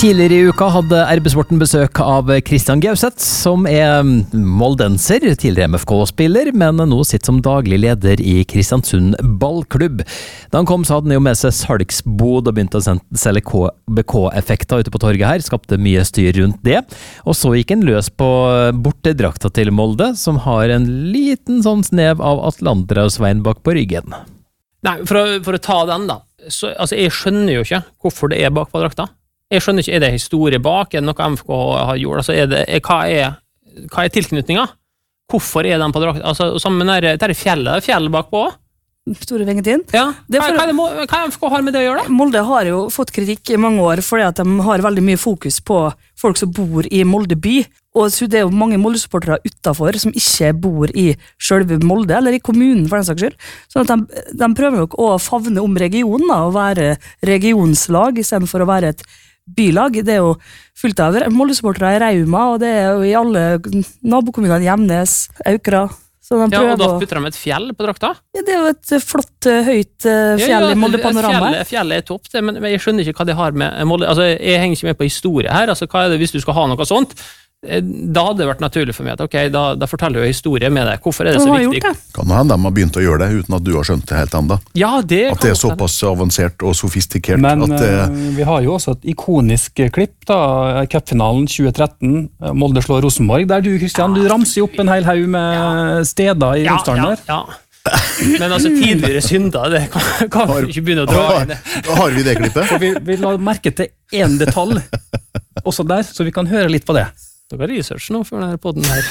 Tidligere I uka hadde RB-sporten besøk av Christian Gauseth, som moldenser, tidligere MFK-spiller, men nå sitter som daglig leder I Kristiansund ballklubb. Da han kom så hadde han jo med seg salgsbod og begynte å selge KBK-effekter ute på torget her, skapte mye styr rundt det. Og så gikk han løs på bortedrakta til Molde, som har en liten sånn snev av Atlanter og Svein bak på ryggen. Nei, for å ta den da, så, altså jeg skjønner jo ikke hvorfor det bak på drakta. Jeg skjønner ikke, det historie bak? Det noe MFK har gjort? Altså, hva tilknytninga? Hvorfor den på drakta? Altså, sammen med det fjell bakpå? Store Vengetin. Ja. Hva MFK har med det å gjøre da? Molde har jo fått kritikk I mange år fordi at de har veldig mye fokus på folk som bor I Molde by, og så det jo mange Molde-supportere utenfor som ikke bor I selve Molde, eller I kommunen for den saks skyld. Sånn at de prøver nok å favne om regionen da, og være regionslag I stedet for å være et bylag. Det jo fullt av Molde-supportere I Rauma, og det jo I alle nabokommunene Gjemnes, Aukra. Ja, og da putter de et fjell på drakta? Ja, det jo et flott, høyt fjell I Molde-panorama. Fjellet topp, men jeg skjønner ikke hva de har med Molde. Altså, jeg henger ikke med på historie her. Altså, hva det hvis du skal ha noe sånt? Da hadde det vært naturlig for meg at ok, da forteller jeg historie med det. Hvorfor det så viktig? Kan det hende de har begynt å gjøre det uten at du har skjønt det helt enda? Ja, det at det såpass avansert og sofistikert. Men at vi har jo også et ikonisk klipp da, Cupfinalen 2013, Molde slår Rosenborg, der du, Christian, du ramser opp en hel haug med steder I Romsdalen der. Ja. Men altså tidligere synder, det kan vi ikke begynne å dra inn. Har vi det klippet? Vi la merke til en detalj også der, så vi kan høre litt på det. Dere har research nå for denne podden her.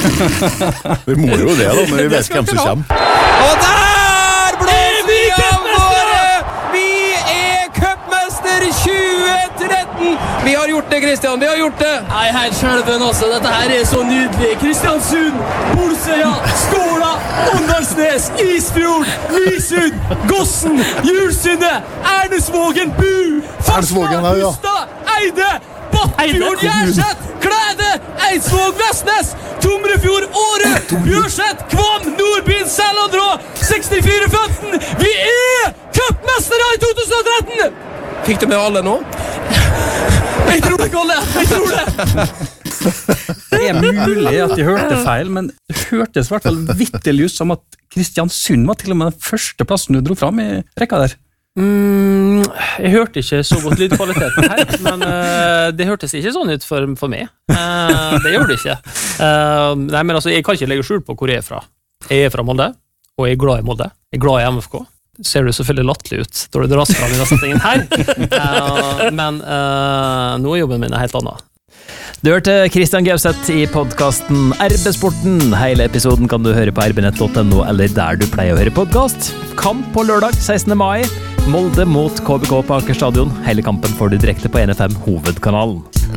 Vi må jo det da, når vi vet hvem som kommer. Og der blåser vi av våre! Vi cupmester 2013! Vi har gjort det, Kristian, vi har gjort det! Nei, helt skjelven også, dette her så nydelig. Kristiansund, Bolsøya, Skåla, Åndalsnes, Isfjord, Lysund, Gossen, Julsunde, Ernesvågen, Bu, Farsvågen, Hustad, Eide, Battfjord, Gjerseth, Klæde, Eidsvåg, Vestnes, Tomrefjord, Åre, Bjørseth, Kvam, Nordbyen, Sælandrå, 64-15. Vi cupmestere I 2013! Fikk du med alle nå? Jeg tror det, Kalle, jeg tror det! Det mulig at de hørte feil, men det hørtes I hvert fall vitterlig ut som at Kristiansund var til og med den første plassen du dro fram I rekka der. Jeg hørte ikke så godt lydkvaliteten her, men det hørtes ikke sånn ut for meg. Det gjorde det ikke. Nei, men altså, jeg kan ikke legge skjul på hvor jeg fra. Jeg fra Molde, og jeg glad I Molde. Jeg glad I MFK. Ser du selvfølgelig latterlig ut da du dras fram I denne settingen her. Men nå jobben min helt annet. Du hørte Christian Gauseth I podcasten RB-sporten. Hele episoden kan du høre på rbnett.no eller der du pleier å høre podcast. Kamp på lørdag 16. mai. Molde mot KBK på Aker Stadion. Hele kampen får du direkte på NFM Hovedkanalen.